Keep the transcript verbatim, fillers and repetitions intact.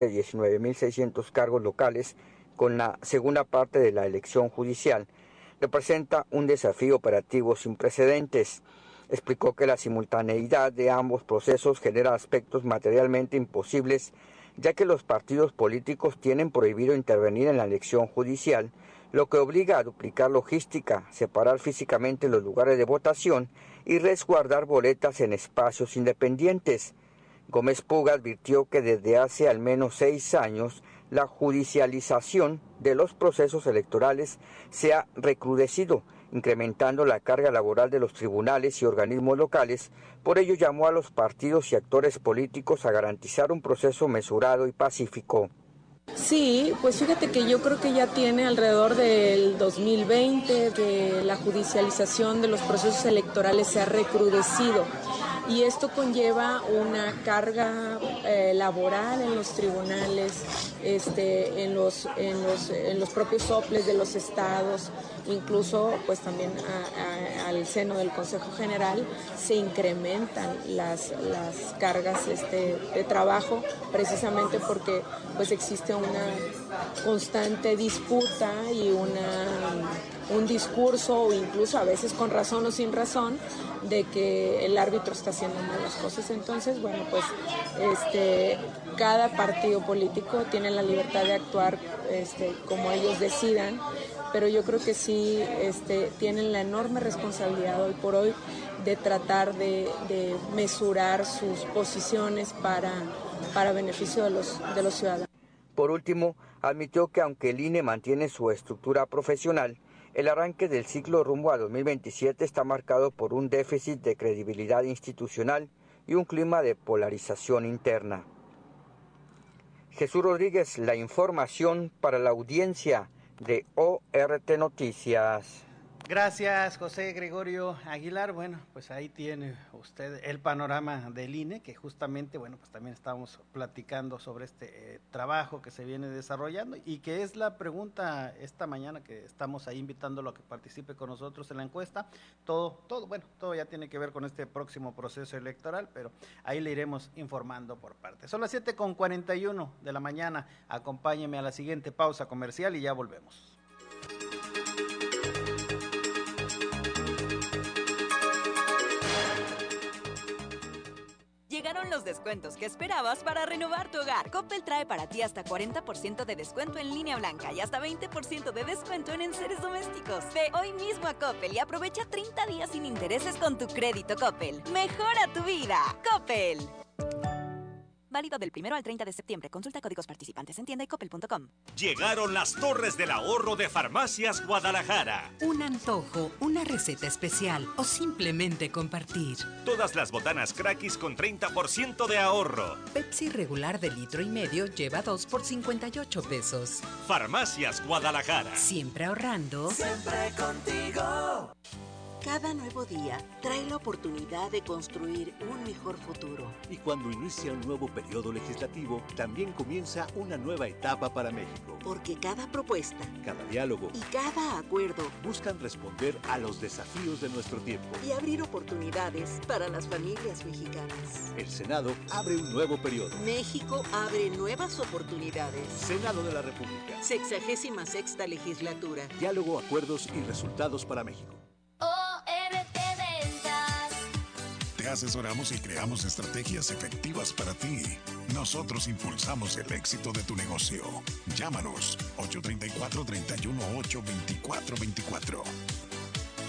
diecinueve mil seiscientos cargos locales con la segunda parte de la elección judicial, representa un desafío operativo sin precedentes. Explicó que la simultaneidad de ambos procesos genera aspectos materialmente imposibles, ya que los partidos políticos tienen prohibido intervenir en la elección judicial, lo que obliga a duplicar logística, separar físicamente los lugares de votación y resguardar boletas en espacios independientes. Gómez Puga advirtió que desde hace al menos seis años la judicialización de los procesos electorales se ha recrudecido, incrementando la carga laboral de los tribunales y organismos locales. Por ello llamó a los partidos y actores políticos a garantizar un proceso mesurado y pacífico. Sí, pues fíjate que yo creo que ya tiene alrededor del dos mil veinte que la judicialización de los procesos electorales se ha recrudecido y esto conlleva una carga eh, laboral en los tribunales, este, en los, en los, en los propios soples de los estados, incluso pues también a, a, al seno del Consejo General se incrementan las, las cargas este, de trabajo precisamente porque pues existe una constante disputa y una, un discurso, o incluso a veces con razón o sin razón, de que el árbitro está haciendo mal las cosas. Entonces, bueno, pues este, cada partido político tiene la libertad de actuar este, como ellos decidan, pero yo creo que sí este, tienen la enorme responsabilidad hoy por hoy de tratar de, de mesurar sus posiciones para, para beneficio de los, de los ciudadanos. Por último, admitió que aunque el I N E mantiene su estructura profesional, el arranque del ciclo rumbo a dos mil veintisiete está marcado por un déficit de credibilidad institucional y un clima de polarización interna. Jesús Rodríguez, la información para la audiencia de O R T Noticias. Gracias, José Gregorio Aguilar. Bueno, pues ahí tiene usted el panorama del I N E, que justamente, bueno, pues también estamos platicando sobre este eh, trabajo que se viene desarrollando y que es la pregunta esta mañana que estamos ahí invitándolo a que participe con nosotros en la encuesta. Todo, todo, bueno, todo ya tiene que ver con este próximo proceso electoral, pero ahí le iremos informando por parte. Son las siete con cuarenta y uno de la mañana. Acompáñeme a la siguiente pausa comercial y ya volvemos. Llegaron los descuentos que esperabas para renovar tu hogar. Coppel trae para ti hasta cuarenta por ciento de descuento en línea blanca y hasta veinte por ciento de descuento en enseres domésticos. Ve hoy mismo a Coppel y aprovecha treinta días sin intereses con tu crédito Coppel. ¡Mejora tu vida! ¡Coppel! Válido del primero al treinta de septiembre. Consulta códigos participantes en tienda y coppel punto com. Llegaron las torres del ahorro de Farmacias Guadalajara. Un antojo, una receta especial o simplemente compartir. Todas las botanas Crackis con treinta por ciento de ahorro. Pepsi regular de litro y medio lleva dos por cincuenta y ocho pesos. Farmacias Guadalajara. Siempre ahorrando. Siempre contigo. Cada nuevo día trae la oportunidad de construir un mejor futuro. Y cuando inicia un nuevo periodo legislativo, también comienza una nueva etapa para México. Porque cada propuesta, cada diálogo y cada acuerdo buscan responder a los desafíos de nuestro tiempo y abrir oportunidades para las familias mexicanas. El Senado abre un nuevo periodo. México abre nuevas oportunidades. Senado de la República. Sexagésima sexta legislatura. Diálogo, acuerdos y resultados para México. Te asesoramos y creamos estrategias efectivas para ti. Nosotros impulsamos el éxito de tu negocio. Llámanos ocho tres cuatro, tres uno ocho, dos cuatro dos cuatro.